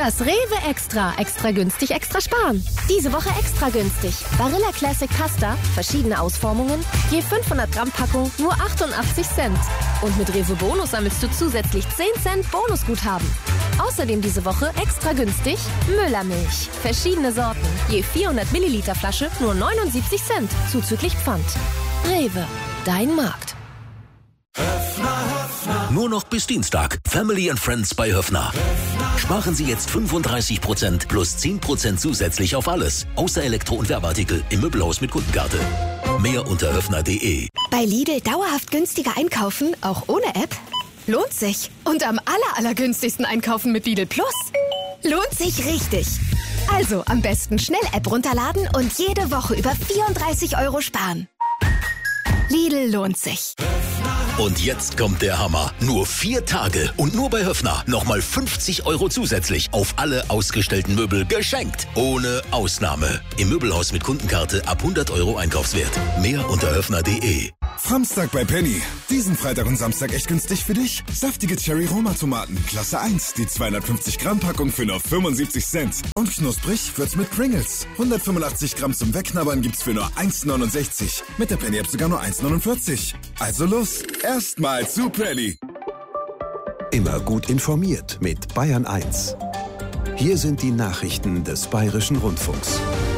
Das Rewe Extra. Extra günstig, extra sparen. Diese Woche extra günstig. Barilla Classic Pasta, verschiedene Ausformungen, je 500 Gramm Packung, nur 88 Cent. Und mit Rewe Bonus sammelst du zusätzlich 10 Cent Bonusguthaben. Außerdem diese Woche extra günstig Müllermilch. Verschiedene Sorten, je 400 Milliliter Flasche, nur 79 Cent, zuzüglich Pfand. Rewe, dein Markt. Nur noch bis Dienstag. Family and Friends bei Höffner. Sparen Sie jetzt 35% plus 10% zusätzlich auf alles. Außer Elektro- und Werbeartikel im Möbelhaus mit Kundenkarte. Mehr unter höffner.de. Bei Lidl dauerhaft günstiger einkaufen, auch ohne App? Lohnt sich. Und am allergünstigsten einkaufen mit Lidl Plus? Lohnt sich richtig. Also am besten schnell App runterladen und jede Woche über 34 € sparen. Lidl lohnt sich. Und jetzt kommt der Hammer. Nur 4 Tage und nur bei Höffner nochmal 50 € zusätzlich auf alle ausgestellten Möbel geschenkt. Ohne Ausnahme. Im Möbelhaus mit Kundenkarte ab 100 € Einkaufswert. Mehr unter höffner.de. Samstag bei Penny. Diesen Freitag und Samstag echt günstig für dich? Saftige Cherry-Roma-Tomaten, Klasse 1. Die 250 Gramm Packung für nur 75 Cent. Und knusprig wird's mit Pringles. 185 Gramm zum Wegknabbern gibt's für nur 1,69. Mit der Penny-App sogar nur 1,49. Also los, erstmal zu Penny. Immer gut informiert mit Bayern 1. Hier sind die Nachrichten des Bayerischen Rundfunks.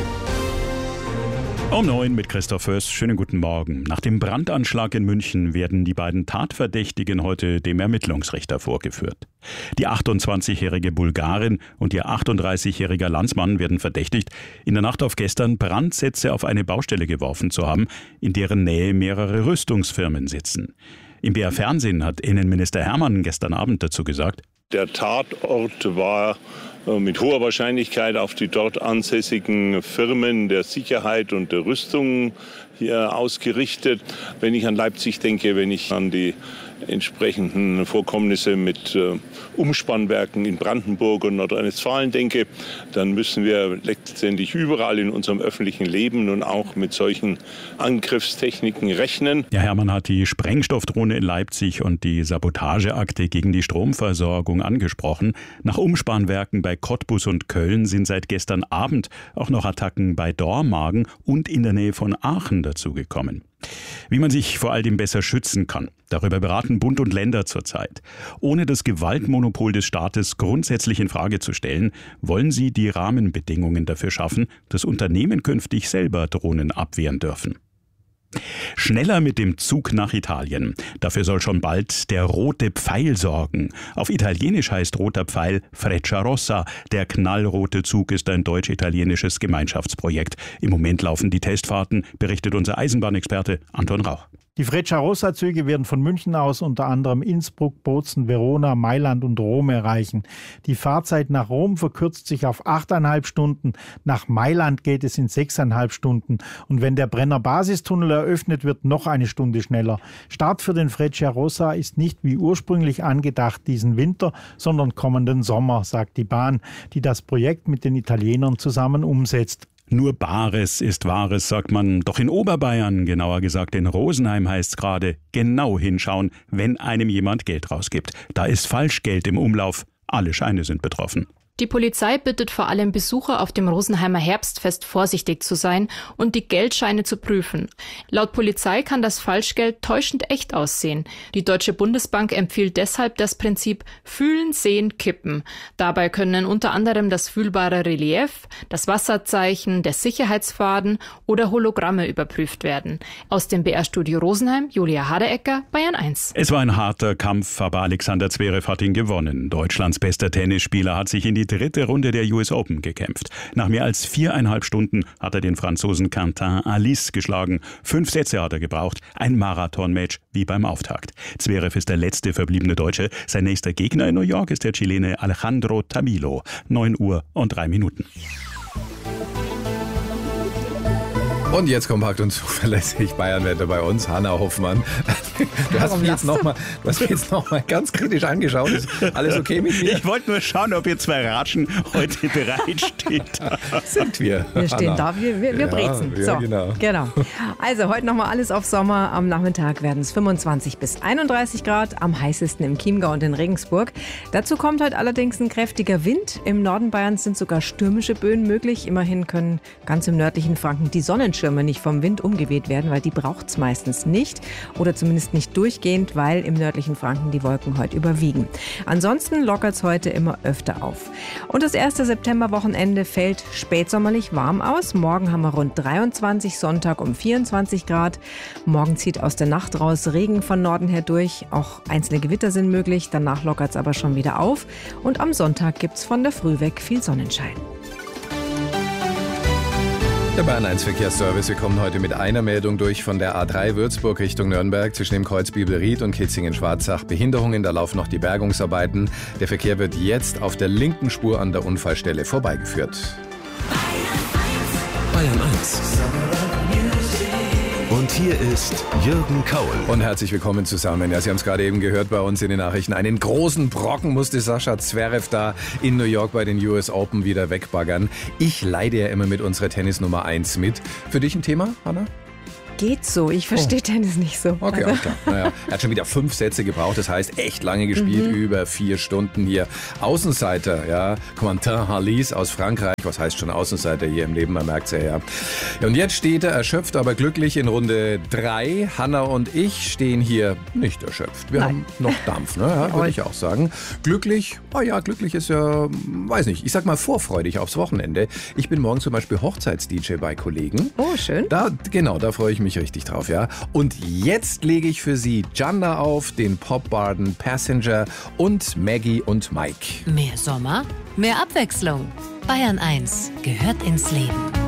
Um 9 mit Christoph Fürst. Schönen guten Morgen. Nach dem Brandanschlag in München werden die beiden Tatverdächtigen heute dem Ermittlungsrichter vorgeführt. Die 28-jährige Bulgarin und ihr 38-jähriger Landsmann werden verdächtigt, in der Nacht auf gestern Brandsätze auf eine Baustelle geworfen zu haben, in deren Nähe mehrere Rüstungsfirmen sitzen. Im BR Fernsehen hat Innenminister Hermann gestern Abend dazu gesagt: Der Tatort war mit hoher Wahrscheinlichkeit auf die dort ansässigen Firmen der Sicherheit und der Rüstung hier ausgerichtet. Wenn ich an Leipzig denke, wenn ich an die entsprechenden Vorkommnisse mit Umspannwerken in Brandenburg und Nordrhein-Westfalen denke, dann müssen wir letztendlich überall in unserem öffentlichen Leben nun auch mit solchen Angriffstechniken rechnen. Ja, Hermann hat die Sprengstoffdrohne in Leipzig und die Sabotageakte gegen die Stromversorgung angesprochen. Nach Umspannwerken bei Cottbus und Köln sind seit gestern Abend auch noch Attacken bei Dormagen und in der Nähe von Aachen dazugekommen. Wie man sich vor all dem besser schützen kann, darüber beraten Bund und Länder zurzeit. Ohne das Gewaltmonopol des Staates grundsätzlich in Frage zu stellen, wollen sie die Rahmenbedingungen dafür schaffen, dass Unternehmen künftig selber Drohnen abwehren dürfen. Schneller mit dem Zug nach Italien. Dafür soll schon bald der rote Pfeil sorgen. Auf Italienisch heißt roter Pfeil Frecciarossa. Der knallrote Zug ist ein deutsch-italienisches Gemeinschaftsprojekt. Im Moment laufen die Testfahrten, berichtet unser Eisenbahnexperte Anton Rauch. Die Frecciarossa-Züge werden von München aus unter anderem Innsbruck, Bozen, Verona, Mailand und Rom erreichen. Die Fahrzeit nach Rom verkürzt sich auf 8,5 Stunden. Nach Mailand geht es in 6,5 Stunden. Und wenn der Brenner Basistunnel eröffnet wird, noch eine Stunde schneller. Start für den Frecciarossa ist nicht wie ursprünglich angedacht diesen Winter, sondern kommenden Sommer, sagt die Bahn, die das Projekt mit den Italienern zusammen umsetzt. Nur Bares ist Wahres, sagt man. Doch in Oberbayern, genauer gesagt in Rosenheim, heißt es gerade, genau hinschauen, wenn einem jemand Geld rausgibt. Da ist Falschgeld im Umlauf. Alle Scheine sind betroffen. Die Polizei bittet vor allem Besucher auf dem Rosenheimer Herbstfest vorsichtig zu sein und die Geldscheine zu prüfen. Laut Polizei kann das Falschgeld täuschend echt aussehen. Die Deutsche Bundesbank empfiehlt deshalb das Prinzip Fühlen, Sehen, Kippen. Dabei können unter anderem das fühlbare Relief, das Wasserzeichen, der Sicherheitsfaden oder Hologramme überprüft werden. Aus dem BR-Studio Rosenheim, Julia Haderecker, Bayern 1. Es war ein harter Kampf, aber Alexander Zverev hat ihn gewonnen. Deutschlands bester Tennisspieler hat sich in die dritte Runde der US Open gekämpft. Nach mehr als 4,5 Stunden hat er den Franzosen Quentin Alice geschlagen. 5 Sätze hat er gebraucht. Ein Marathon-Match wie beim Auftakt. Zverev ist der letzte verbliebene Deutsche. Sein nächster Gegner in New York ist der Chilene Alejandro Tamilo. 9 Uhr und 3 Minuten. Und jetzt kompakt und zuverlässig Bayernwetter bei uns, Hanna Hoffmann. Du hast mich jetzt noch mal ganz kritisch angeschaut. Ist alles okay mit mir? Ich wollte nur schauen, ob ihr zwei Ratschen heute bereitsteht. Sind wir. Wir stehen da, wir brezen. Ja, so, genau. Also heute nochmal alles auf Sommer. Am Nachmittag werden es 25 bis 31 Grad, am heißesten im Chiemgau und in Regensburg. Dazu kommt heute allerdings ein kräftiger Wind. Im Norden Bayerns sind sogar stürmische Böen möglich. Immerhin können ganz im nördlichen Franken die Sonnenschirme nicht vom Wind umgeweht werden, weil die braucht es meistens nicht oder zumindest nicht durchgehend, weil im nördlichen Franken die Wolken heute überwiegen. Ansonsten lockert es heute immer öfter auf. Und das erste Septemberwochenende fällt spätsommerlich warm aus. Morgen haben wir rund 23, Sonntag um 24 Grad. Morgen zieht aus der Nacht raus Regen von Norden her durch. Auch einzelne Gewitter sind möglich, danach lockert es aber schon wieder auf. Und am Sonntag gibt es von der Früh weg viel Sonnenschein. Der Bayern 1 Verkehrsservice. Wir kommen heute mit einer Meldung durch von der A3 Würzburg Richtung Nürnberg zwischen dem Kreuz Bibelried und Kitzingen-Schwarzach. Behinderungen, da laufen noch die Bergungsarbeiten. Der Verkehr wird jetzt auf der linken Spur an der Unfallstelle vorbeigeführt. Bayern 1. Und hier ist Jürgen Kaul. Und herzlich willkommen zusammen. Ja, Sie haben es gerade eben gehört bei uns in den Nachrichten. Einen großen Brocken musste Sascha Zverev da in New York bei den US Open wieder wegbaggern. Ich leide ja immer mit unserer Tennis Nummer 1 mit. Für dich ein Thema, Hanna? Geht so, ich verstehe Tennis nicht so. Okay, alles klar. Naja, er hat schon wieder 5 Sätze gebraucht, das heißt echt lange gespielt, über 4 Stunden hier. Außenseiter, ja, Quentin Halys aus Frankreich, was heißt schon Außenseiter hier im Leben, man merkt es ja. Und jetzt steht er erschöpft, aber glücklich in Runde 3. Hanna und ich stehen hier nicht erschöpft. Wir haben noch Dampf, ne? Ja, würde ich auch sagen. Glücklich, glücklich ist ja, weiß nicht, ich sag mal vorfreudig aufs Wochenende. Ich bin morgen zum Beispiel Hochzeits-DJ bei Kollegen. Oh, schön. Da freue ich mich richtig drauf, ja. Und jetzt lege ich für Sie Janda auf, den Popbarden Passenger und Maggie und Mike. Mehr Sommer, mehr Abwechslung. Bayern 1 gehört ins Leben.